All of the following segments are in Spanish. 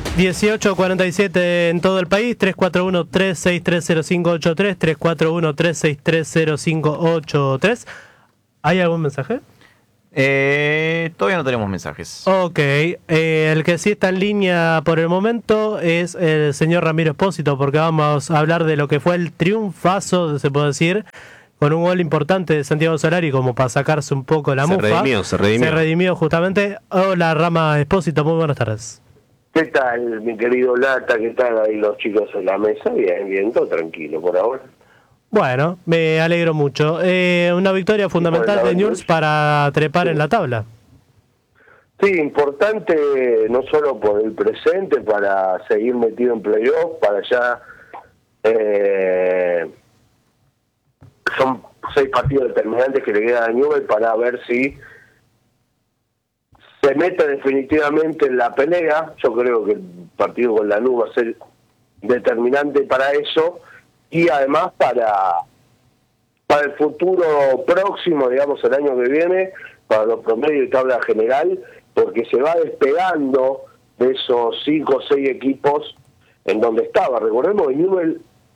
18:47 en todo el país, 341-3630583, 341-3630583. ¿Hay algún mensaje? Todavía no tenemos mensajes. Ok, el que sí está en línea por el momento es el señor Ramiro Espósito, porque vamos a hablar de lo que fue el triunfazo, se puede decir, con un gol importante de Santiago Solari, como para sacarse un poco la mufa. Se redimió. Se redimió justamente. Hola Rama Espósito, muy buenas tardes. ¿Qué tal, mi querido Lata? ¿Qué tal ahí los chicos en la mesa? Bien, bien, todo tranquilo por ahora. Bueno, me alegro mucho. Una victoria fundamental de Newell's para trepar en la tabla. Sí, importante no solo por el presente, para seguir metido en playoff, para ya... son 6 partidos determinantes que le quedan a Newell's para ver si se mete definitivamente en la pelea. Yo creo que el partido con Lanús va a ser determinante para eso y además para el futuro próximo, digamos, el año que viene, para los promedios y tabla general, porque se va despegando de esos 5 o 6 equipos en donde estaba. Recordemos que Newell's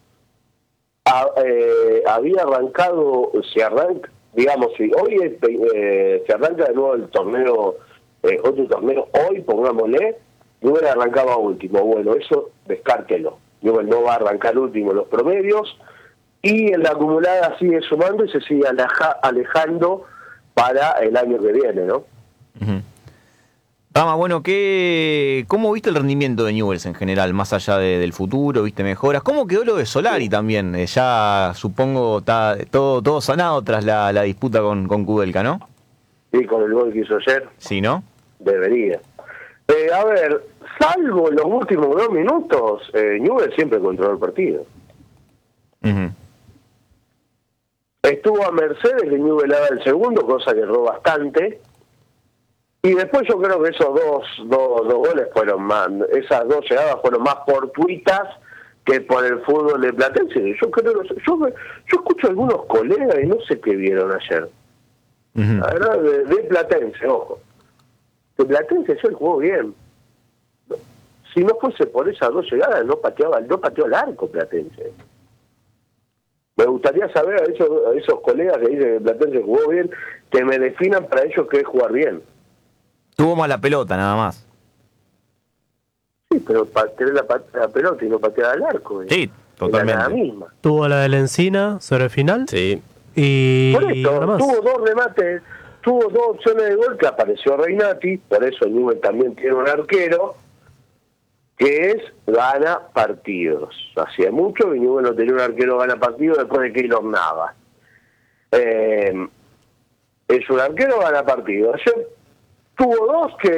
había arrancado, se arranca, digamos, si hoy se arranca de nuevo el torneo, otro torneo, hoy pongámosle, Newell's arrancaba último. Bueno, eso descártelo. Newell's no va a arrancar último en los promedios y en la acumulada sigue sumando y se sigue alejando para el año que viene, ¿no? Uh-huh. Rama, bueno, ¿cómo viste el rendimiento de Newell's en general, más allá del futuro? ¿Viste mejoras? ¿Cómo quedó lo de Solari también? Ya supongo está todo sanado tras la disputa con Kudelka, ¿no? Sí, con el gol que hizo ayer. Sí, ¿no? Debería. A ver, salvo los últimos 2 minutos, Newell's siempre controló el partido. Uh-huh. Estuvo a merced de que Newell's haga el segundo, cosa que erró bastante. Y después yo creo que esos dos goles fueron más, esas 2 llegadas fueron más fortuitas que por el fútbol de Platense. Yo escucho a algunos colegas y no sé qué vieron ayer. Uh-huh. La verdad, de Platense, ojo. De Platense ayer jugó bien. Si no fuese por esas 2 llegadas, no pateó el arco Platense. Me gustaría saber a esos colegas que dicen que Platense jugó bien, que me definan para ellos qué es jugar bien. Tuvo mala pelota, nada más. Sí, pero para tener la pelota y no patear al arco. Sí, totalmente. La misma. Tuvo la de la Encina sobre el final. Sí. Y por eso, tuvo 2 remates, tuvo 2 opciones de gol que apareció Reinati, por eso Newell's también tiene un arquero, que es gana partidos. Hacía mucho que Newell's no tenía un arquero gana partidos después de Keylor Navas. Es un arquero gana partidos. Ayer tuvo 2 que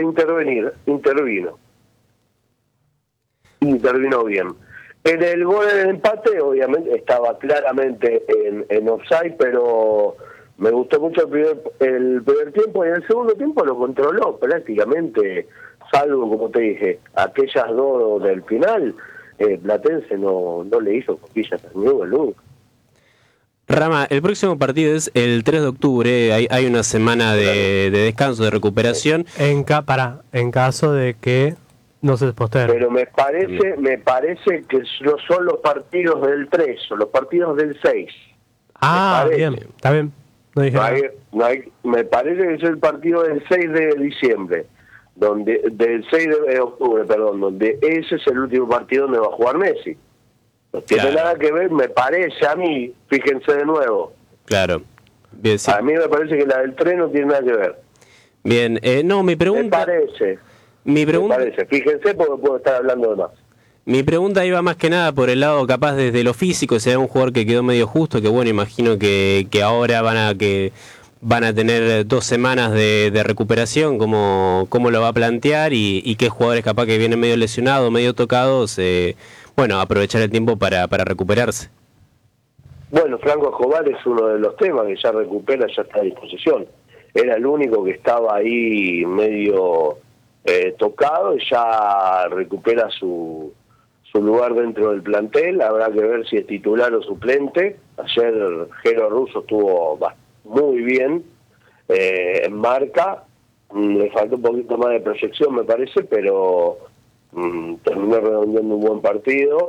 intervino bien. En el gol del empate, obviamente, estaba claramente en offside, pero me gustó mucho el primer tiempo, y en el segundo tiempo lo controló prácticamente, salvo, como te dije, aquellas 2 del final. Platense no le hizo cosquillas a Newell's nunca. Rama, el próximo partido es el 3 de octubre, hay una semana de descanso, de recuperación. En caso de que no se postergue. Pero me parece que no son los partidos del 3, son los partidos del 6. Ah, bien, está bien. No dije nada. Me parece que es el partido del 6 de diciembre, del 6 de octubre, perdón, donde ese es el último partido donde va a jugar Messi. No tiene nada que ver, me parece a mí, fíjense de nuevo. Claro. Bien, sí. A mí me parece que la del 3 no tiene nada que ver. Bien, no, mi pregunta... Me parece, fíjense porque puedo estar hablando de más. Mi pregunta iba más que nada por el lado capaz desde lo físico, si hay un jugador que quedó medio justo, que bueno, imagino que ahora van a tener 2 semanas de recuperación, cómo lo va a plantear y qué jugadores capaz que vienen medio lesionados, medio tocados, aprovechar el tiempo para recuperarse. Bueno, Franco Escobar es uno de los temas que ya recupera, ya está a disposición. Era el único que estaba ahí medio tocado y ya recupera su lugar dentro del plantel. Habrá que ver si es titular o suplente. Ayer Jero Russo estuvo muy bien en marca, le faltó un poquito más de proyección me parece, pero terminó redondeando un buen partido,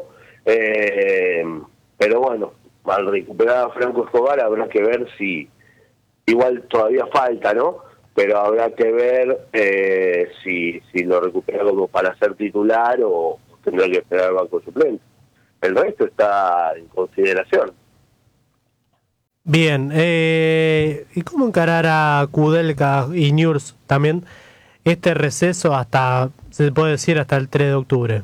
pero bueno, al recuperar a Franco Escobar habrá que ver si, igual todavía falta, ¿no? Pero habrá que ver si lo recupera como para ser titular o tendrá que esperar al banco suplente. El resto está en consideración. Bien, ¿y cómo encarar a Kudelka y Newell's también este receso hasta, se puede decir, hasta el 3 de octubre?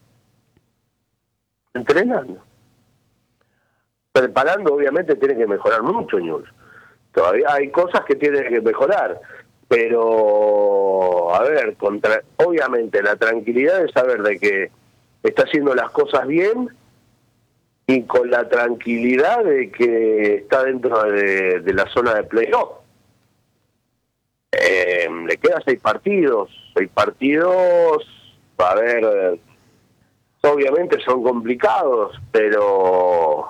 Entrenando. Preparando, obviamente, tiene que mejorar mucho Newell's. Todavía hay cosas que tiene que mejorar, pero, a ver, obviamente la tranquilidad de saber de que está haciendo las cosas bien y con la tranquilidad de que está dentro de la zona de playoff. Le quedan 6 partidos, a ver, obviamente son complicados, pero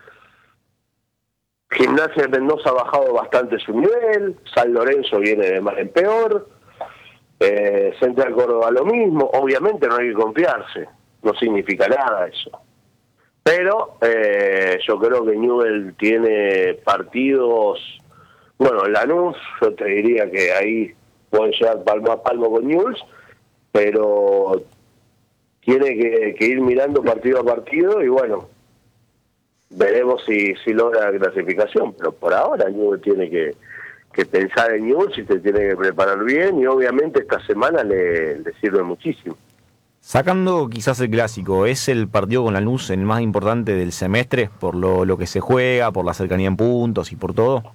Gimnasia de Mendoza ha bajado bastante su nivel, San Lorenzo viene de mal en peor, Central Córdoba lo mismo, obviamente no hay que confiarse, no significa nada eso. Pero yo creo que Newell tiene partidos, bueno, Lanús, yo te diría que ahí pueden llegar palmo a palmo con Newell's, pero tiene que ir mirando partido a partido y bueno, veremos si logra la clasificación, pero por ahora Newell tiene que pensar en Newell's y se tiene que preparar bien y obviamente esta semana le sirve muchísimo. Sacando quizás el clásico, ¿es el partido con Lanús el más importante del semestre por lo que se juega, por la cercanía en puntos y por todo?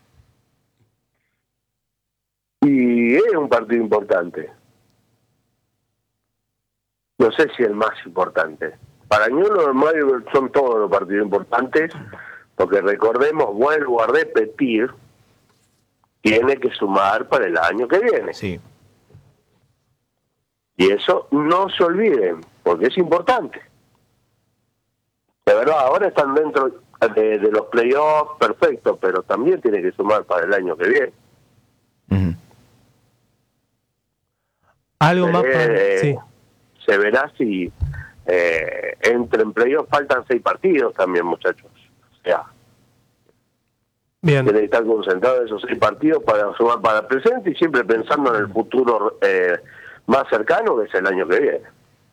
Y es un partido importante. No sé si el más importante. Para Newell's son todos los partidos importantes, porque recordemos, vuelvo a repetir, tiene que sumar para el año que viene. Sí. Y eso no se olviden, porque es importante. De verdad, ahora están dentro de los playoffs, perfecto, pero también tiene que sumar para el año que viene. Uh-huh. Algo más para... sí. Se verá si entre en playoffs faltan 6 partidos también, muchachos. O sea, bien, tiene que estar concentrado en esos 6 partidos para sumar para el presente y siempre pensando en el futuro más cercano, que es el año que viene.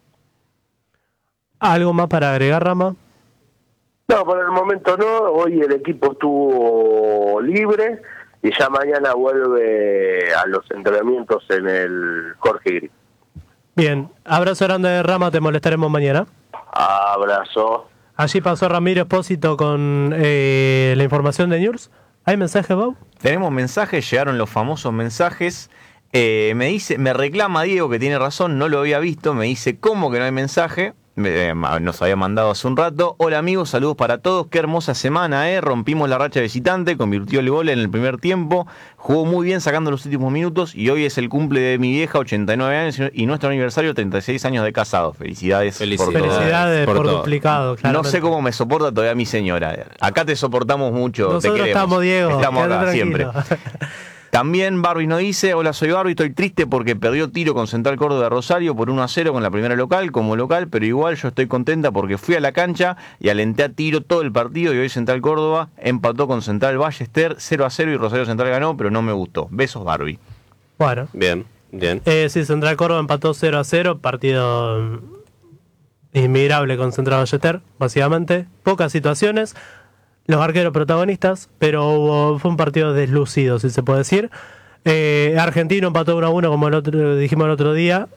¿Algo más para agregar, Rama? No, por el momento no. Hoy el equipo estuvo libre y ya mañana vuelve a los entrenamientos en el Jorge Gris. Bien, abrazo grande, Rama, te molestaremos mañana. Abrazo. Allí pasó Ramiro Espósito con la información de Newell's. ¿Hay mensaje, Bau? Tenemos mensajes, llegaron los famosos mensajes. Me reclama Diego, que tiene razón, no lo había visto, me dice, ¿cómo que no hay mensaje? Nos había mandado hace un rato. Hola amigos, saludos para todos, qué hermosa semana, rompimos la racha visitante, convirtió el gol en el primer tiempo, jugó muy bien sacando los últimos minutos y hoy es el cumple de mi vieja, 89 años, y nuestro aniversario, 36 años de casado. Felicidades. Felicidades por duplicado, claramente. No sé cómo me soporta todavía mi señora. Acá te soportamos mucho. Nosotros te queremos. Estamos, Diego. Estamos acá tranquilo. siempre. También Barbie nos dice, hola, soy Barbie, estoy triste porque perdió Tiro con Central Córdoba de Rosario por 1-0 con la primera local, como local, pero igual yo estoy contenta porque fui a la cancha y alenté a Tiro todo el partido y hoy Central Córdoba empató con Central Ballester 0-0 y Rosario Central ganó, pero no me gustó. Besos, Barbie. Bueno. Bien, bien. Sí, Central Córdoba empató 0-0, partido inmigrable con Central Ballester, básicamente. Pocas situaciones. Los arqueros protagonistas, pero fue un partido deslucido, si se puede decir. Argentino empató 1-1, como dijimos el otro día,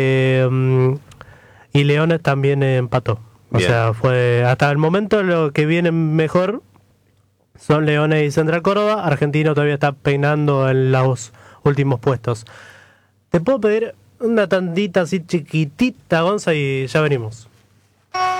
y Leones también empató. O Bien. sea, fue hasta el momento lo que viene mejor son Leones y Central Córdoba. Argentino todavía está peinando en los últimos puestos. ¿Te puedo pedir una tandita así chiquitita, Gonza, y ya venimos?